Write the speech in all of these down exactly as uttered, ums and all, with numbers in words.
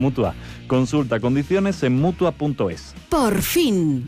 Mutua. Consulta condiciones en mutua punto es. Por fin.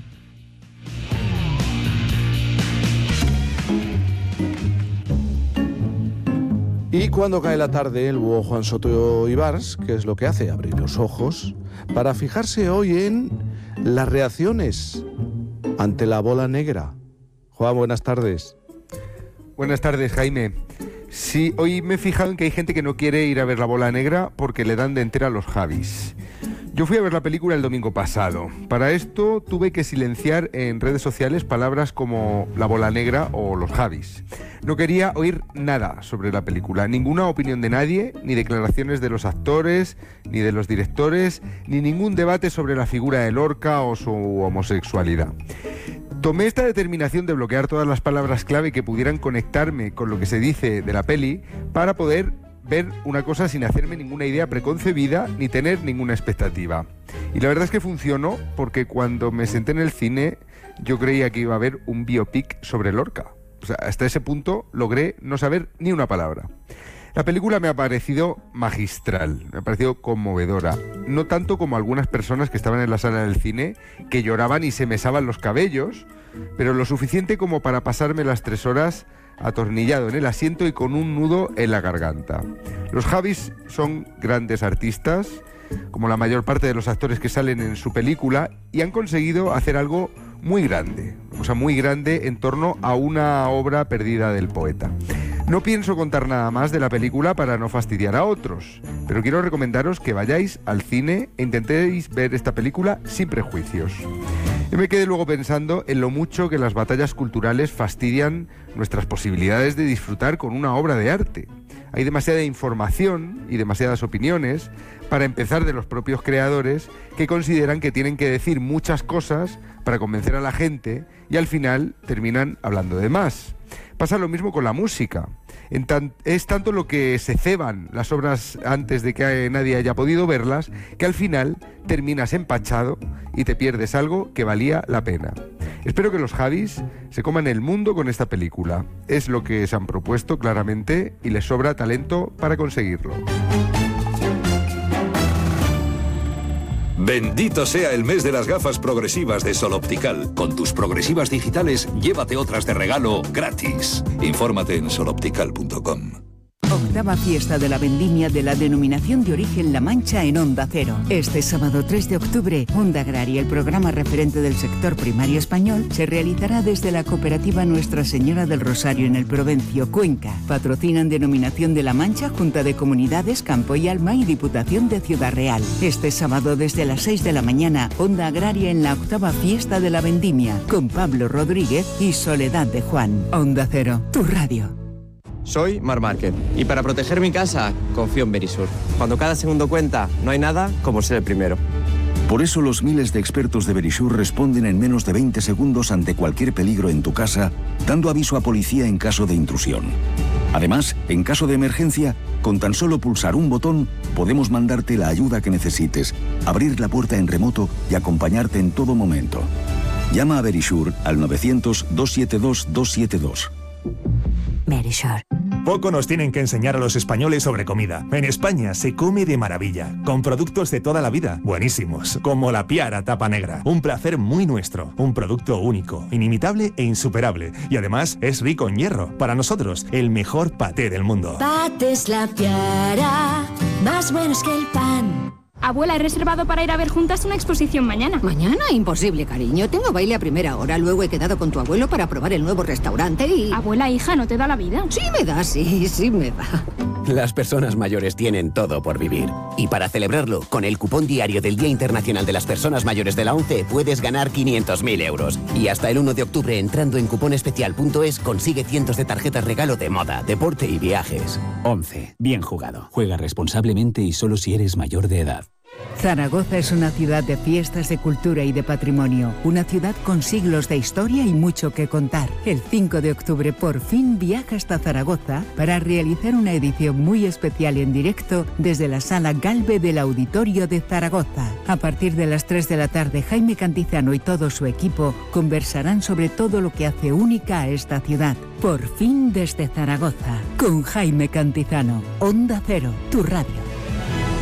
Y cuando cae la tarde, el búho Juan Soto Ibars, ¿qué es lo que hace? Abrir los ojos para fijarse hoy en las reacciones ante la bola negra. Juan, buenas tardes. Buenas tardes, Jaime. Sí, hoy me he fijado en que hay gente que no quiere ir a ver la bola negra porque le dan de entera a los Javis. Yo fui a ver la película el domingo pasado. Para esto tuve que silenciar en redes sociales palabras como la bola negra o los Javis. No quería oír nada sobre la película, ninguna opinión de nadie, ni declaraciones de los actores, ni de los directores, ni ningún debate sobre la figura de Lorca o su homosexualidad. Tomé esta determinación de bloquear todas las palabras clave que pudieran conectarme con lo que se dice de la peli para poder ver una cosa sin hacerme ninguna idea preconcebida ni tener ninguna expectativa. Y la verdad es que funcionó, porque cuando me senté en el cine yo creía que iba a haber un biopic sobre Lorca. O sea, hasta ese punto logré no saber ni una palabra. La película me ha parecido magistral, me ha parecido conmovedora. No tanto como algunas personas que estaban en la sala del cine, que lloraban y se mesaban los cabellos, pero lo suficiente como para pasarme las tres horas atornillado en el asiento y con un nudo en la garganta. Los Javis son grandes artistas, como la mayor parte de los actores que salen en su película, y han conseguido hacer algo muy grande, o sea, muy grande en torno a una obra perdida del poeta. No pienso contar nada más de la película para no fastidiar a otros, pero quiero recomendaros que vayáis al cine e intentéis ver esta película sin prejuicios. Yo me quedé luego pensando en lo mucho que las batallas culturales fastidian nuestras posibilidades de disfrutar con una obra de arte. Hay demasiada información y demasiadas opiniones, para empezar de los propios creadores, que consideran que tienen que decir muchas cosas para convencer a la gente y al final terminan hablando de más. Pasa lo mismo con la música. En tan, es tanto lo que se ceban las obras antes de que nadie haya podido verlas, que al final terminas empachado y te pierdes algo que valía la pena. Espero que los Javis se coman el mundo con esta película. Es lo que se han propuesto claramente y les sobra talento para conseguirlo. Bendito sea el mes de las gafas progresivas de Sol Optical. Con tus progresivas digitales, llévate otras de regalo gratis. Infórmate en sol optical punto com. Octava fiesta de la vendimia de la denominación de origen La Mancha en Onda Cero. Este sábado tres de octubre, Onda Agraria, el programa referente del sector primario español, se realizará desde la cooperativa Nuestra Señora del Rosario en el Provencio, Cuenca. Patrocinan Denominación de La Mancha, Junta de Comunidades, Campo y Alma y Diputación de Ciudad Real. Este sábado desde las seis de la mañana, Onda Agraria en la octava fiesta de la vendimia, con Pablo Rodríguez y Soledad de Juan. Onda Cero, tu radio. Soy Mar Márquez y para proteger mi casa confío en Verisur. Cuando cada segundo cuenta, no hay nada como ser el primero. Por eso los miles de expertos de Verisur responden en menos de veinte segundos ante cualquier peligro en tu casa, dando aviso a policía en caso de intrusión. Además, en caso de emergencia, con tan solo pulsar un botón, podemos mandarte la ayuda que necesites, abrir la puerta en remoto y acompañarte en todo momento. Llama a Verisur al novecientos, doscientos setenta y dos, doscientos setenta y dos. Verisur. Poco nos tienen que enseñar a los españoles sobre comida. En España se come de maravilla, con productos de toda la vida, buenísimos, como la Piara Tapa Negra. Un placer muy nuestro, un producto único, inimitable e insuperable. Y además es rico en hierro. Para nosotros, el mejor paté del mundo. Patés La Piara, más buenos que el pan. Abuela, he reservado para ir a ver juntas una exposición mañana. ¿Mañana? Imposible, cariño. Tengo baile a primera hora. Luego he quedado con tu abuelo para probar el nuevo restaurante y... Abuela, hija, ¿no te da la vida? Sí me da, sí, sí me da. Las personas mayores tienen todo por vivir. Y para celebrarlo, con el cupón diario del Día Internacional de las Personas Mayores de la ONCE, puedes ganar quinientos mil euros. Y hasta el uno de octubre, entrando en cuponespecial punto es, consigue cientos de tarjetas regalo de moda, deporte y viajes. ONCE. Bien jugado. Juega responsablemente y solo si eres mayor de edad. Zaragoza es una ciudad de fiestas, de cultura y de patrimonio. Una ciudad con siglos de historia y mucho que contar. El cinco de octubre por fin viaja hasta Zaragoza para realizar una edición muy especial en directo desde la Sala Galve del Auditorio de Zaragoza. A partir de las tres de la tarde, Jaime Cantizano y todo su equipo conversarán sobre todo lo que hace única a esta ciudad. Por fin desde Zaragoza, con Jaime Cantizano. Onda Cero, tu radio.